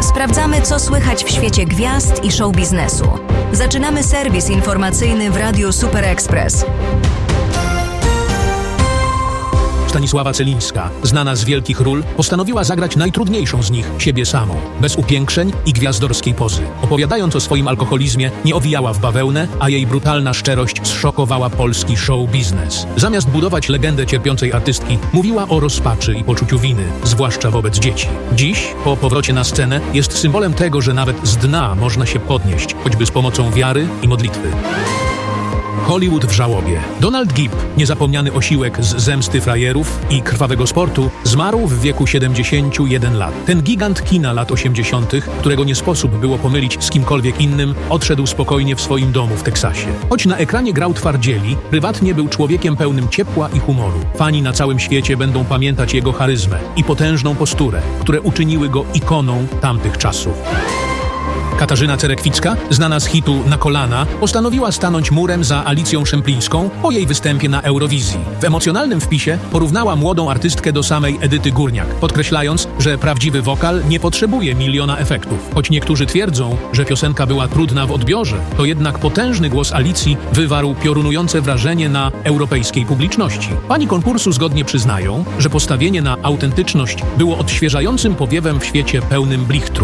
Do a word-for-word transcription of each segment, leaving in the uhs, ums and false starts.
Sprawdzamy, co słychać w świecie gwiazd i show biznesu. Zaczynamy serwis informacyjny w Radiu Super Express. Stanisława Celińska, znana z wielkich ról, postanowiła zagrać najtrudniejszą z nich, siebie samą, bez upiększeń i gwiazdorskiej pozy. Opowiadając o swoim alkoholizmie, nie owijała w bawełnę, a jej brutalna szczerość zszokowała polski show biznes. Zamiast budować legendę cierpiącej artystki, mówiła o rozpaczy i poczuciu winy, zwłaszcza wobec dzieci. Dziś, po powrocie na scenę, jest symbolem tego, że nawet z dna można się podnieść, choćby z pomocą wiary i modlitwy. Hollywood w żałobie. Donald Gibb, niezapomniany osiłek z Zemsty frajerów i Krwawego sportu, zmarł w wieku siedemdziesięciu jeden lat. Ten gigant kina lat osiemdziesiątych, którego nie sposób było pomylić z kimkolwiek innym, odszedł spokojnie w swoim domu w Teksasie. Choć na ekranie grał twardzieli, prywatnie był człowiekiem pełnym ciepła i humoru. Fani na całym świecie będą pamiętać jego charyzmę i potężną posturę, które uczyniły go ikoną tamtych czasów. Katarzyna Cerekwicka, znana z hitu Na kolana, postanowiła stanąć murem za Alicją Szemplińską po jej występie na Eurowizji. W emocjonalnym wpisie porównała młodą artystkę do samej Edyty Górniak, podkreślając, że prawdziwy wokal nie potrzebuje miliona efektów. Choć niektórzy twierdzą, że piosenka była trudna w odbiorze, to jednak potężny głos Alicji wywarł piorunujące wrażenie na europejskiej publiczności. Pani konkursu zgodnie przyznają, że postawienie na autentyczność było odświeżającym powiewem w świecie pełnym blichtru.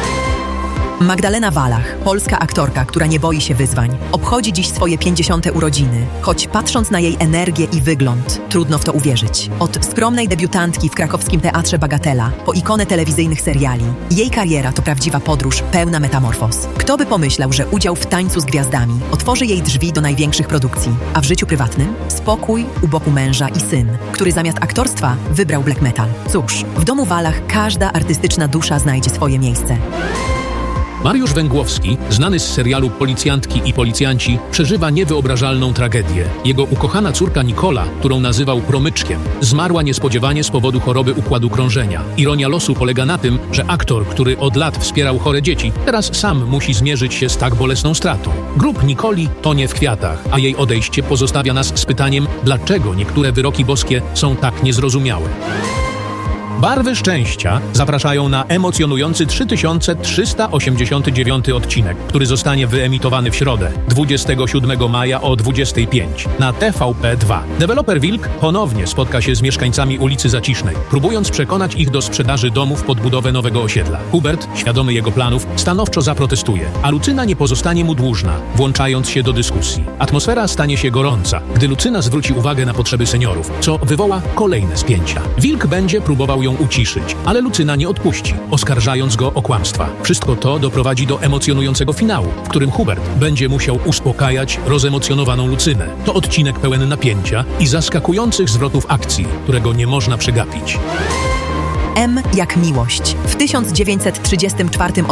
Magdalena Wallach, polska aktorka, która nie boi się wyzwań, obchodzi dziś swoje pięćdziesiąte urodziny, choć patrząc na jej energię i wygląd, trudno w to uwierzyć. Od skromnej debiutantki w krakowskim Teatrze Bagatela, po ikonę telewizyjnych seriali, jej kariera to prawdziwa podróż pełna metamorfoz. Kto by pomyślał, że udział w Tańcu z Gwiazdami otworzy jej drzwi do największych produkcji, a w życiu prywatnym spokój u boku męża i syn, który zamiast aktorstwa wybrał black metal. Cóż, w domu Wallach każda artystyczna dusza znajdzie swoje miejsce. Mariusz Węgłowski, znany z serialu Policjantki i Policjanci, przeżywa niewyobrażalną tragedię. Jego ukochana córka Nikola, którą nazywał promyczkiem, zmarła niespodziewanie z powodu choroby układu krążenia. Ironia losu polega na tym, że aktor, który od lat wspierał chore dzieci, teraz sam musi zmierzyć się z tak bolesną stratą. Grób Nikoli tonie w kwiatach, a jej odejście pozostawia nas z pytaniem, dlaczego niektóre wyroki boskie są tak niezrozumiałe. Barwy szczęścia zapraszają na emocjonujący trzy tysiące trzysta osiemdziesiąty dziewiąty odcinek, który zostanie wyemitowany w środę, dwudziestego siódmego maja o dwudziestej piątej na T V P dwa. Deweloper Wilk ponownie spotka się z mieszkańcami ulicy Zacisznej, próbując przekonać ich do sprzedaży domów pod budowę nowego osiedla. Hubert, świadomy jego planów, stanowczo zaprotestuje, a Lucyna nie pozostanie mu dłużna, włączając się do dyskusji. Atmosfera stanie się gorąca, gdy Lucyna zwróci uwagę na potrzeby seniorów, co wywoła kolejne spięcia. Wilk będzie próbował ją uciszyć, ale Lucyna nie odpuści, oskarżając go o kłamstwa. Wszystko to doprowadzi do emocjonującego finału, w którym Hubert będzie musiał uspokajać rozemocjonowaną Lucynę. To odcinek pełen napięcia i zaskakujących zwrotów akcji, którego nie można przegapić. M jak miłość. W tysiąc dziewięćset trzydziestym czwartym